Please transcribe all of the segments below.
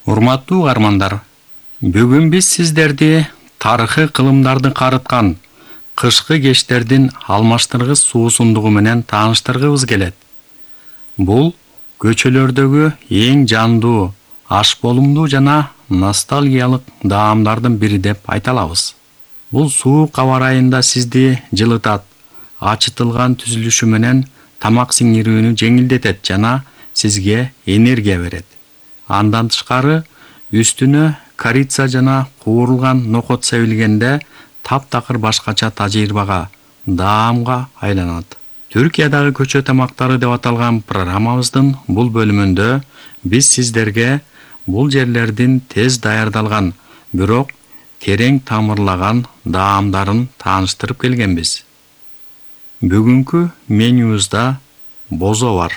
Урматтуу угармандар, бүгүн биз сиздерди тарыхый кылымдарды карыткан кышкы кечтердин алмаштыргыс суусундугу менен тааныштыргыбыз келет. Бул көчөлөрдөгү эң жандуу, аш болумдуу жана ностальгиялык даамдардын бири деп айта алабыз. Бул суук аба ырайында сизди жылытат, ачытылган түзүлүшү менен тамак сиңирүүнү жеңилдетет жана сизге энергия берет. Андан тышкары, үстүнө корица жана куурулган нокот себилгенде таптакыр башкача тажрыйбага, даамга айланат. Түркиядагы көчө тамактары деп аталган программабыздын бул бөлүмүндө биз сиздерге бул жерлердин тез даярдалган, бирок терең тамырлаган даамдарын тааныштырып келгенбиз. Бүгүнкү менюбузда бозо бар.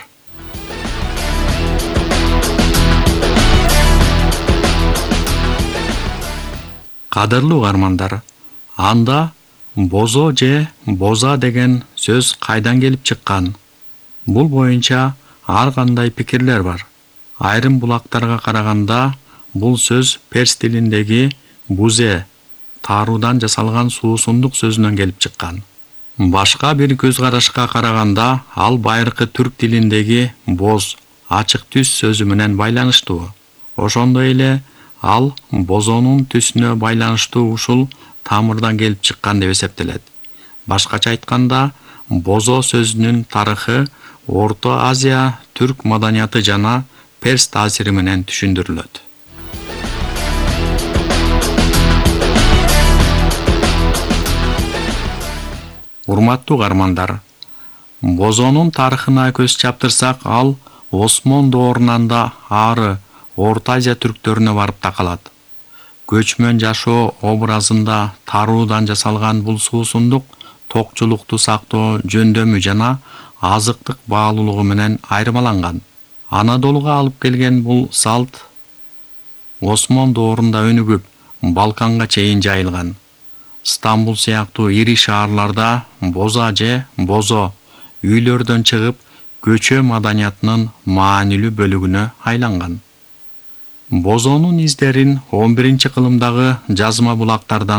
Кадырлуу угармандар, анда бозо же боза деген сөз кайдан келип чыккан? Бул боюнча ар кандай пикирлер бар. Айрым булактарга караганда бул сөз перс тилиндеги бузе, таруудан жасалган суусундук сөзүнөн келип чыккан. Башка бир көз карашка караганда ал байыркы түрк тилиндеги боз, ачык түс сөзү менен байланыштуу. Ошондой эле ал бозонун түсүнө байланыштуу ушул тамырдан келип чыккан деп эсептелет. Башкача айтканда, бозо сөзүнүн тарыхы Орто Азия түрк маданияты жана перс таасири менен түшүндүрүлөт. Урматтуу угармандар, бозонун тарыхына көз чаптырсак, ал Осмон доорунан да ары Орто Азия түрктөрүнө барып такалат. Көчмөн жашоо образында таруудан жасалган бул суусундук токчулукту сактоо жөндөмү жана азыктык баалуулугу менен айырмаланган. Анадолуга алып келген бул салт Осмон доорунда өнүгүп, Балканга чейин жайылган. Стамбул сыяктуу ири шаарларда боза же бозо үйлөрдөн чыгып, көчө маданиятынын маанилүү бөлүгүнө айланган. Бозонун издерин 11-кылымдагы жазма булактардан